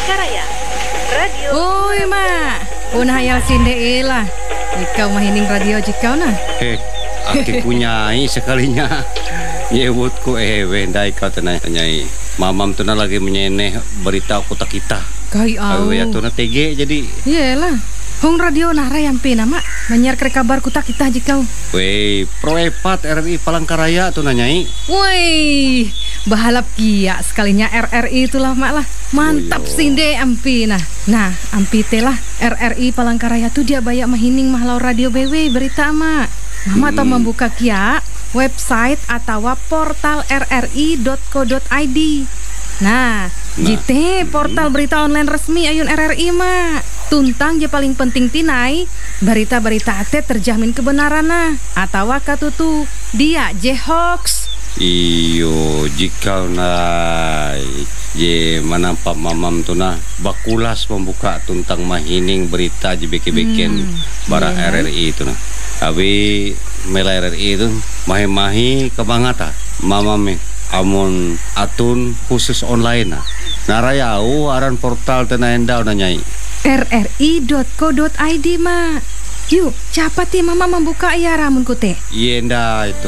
Palangkaraya. Radio. Oi, Mak. Punah hayal sinde lah. Ikau mahining radio jikau nah. Aki punyai sekalinya. Nyebutku wendai kau tenai. Mamam tu lagi menyeneh berita kota kita. Kai au. Ya tu TG jadi. Iyalah. Hong radio nah rayampe nama menyiar kabar kutak kita jikau. Wei, Pro Epat RRI Palangkaraya tu nanyai. Woi, bahalap kia sekalinya RRI itulah mak lah. Mantap sinde ampi nah. Nah, ampi telah RRI Palangkaraya tu dia bayak mahining mahlau radio BW berita mak. Mama tau membuka kia website atau portal rri.co.id. Nah, jite portal berita online resmi ayun RRI mak. Tuntang je paling penting tinai berita-berita ate terjamin kebenaran nah atau katutu dia je hoax. Iyo jika nai je manampak mamam tu nah bakulas membuka tuntang mahining berita je beke-beken bara RRI itu nah. Abi mela RRI itu mahi-mahi kebangata mamam amun atun khusus online nah. Narayau aran portal tenah endau nanyai rri.co.id mak. Yuk, cepat ya mama membuka ya ramun kute. Yenda itu.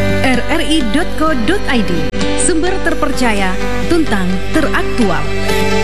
rri.co.id. Sumber terpercaya, tuntang teraktual.